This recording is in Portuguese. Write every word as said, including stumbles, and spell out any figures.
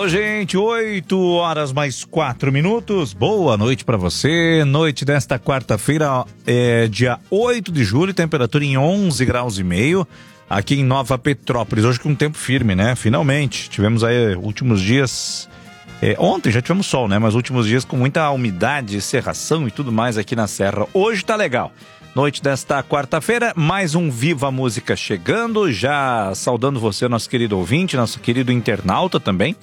Alô, gente, oito horas mais quatro minutos. Boa noite pra você. Noite desta quarta-feira, é, dia oito de julho, temperatura em onze graus e meio. Aqui em Nova Petrópolis, hoje com tempo firme, né? Finalmente, tivemos aí últimos dias... É, ontem já tivemos sol, né? Mas últimos dias com muita umidade, cerração e tudo mais aqui na Serra. Hoje tá legal. Noite desta quarta-feira, mais um Viva Música chegando, já saudando você, nosso querido ouvinte, nosso querido internauta também.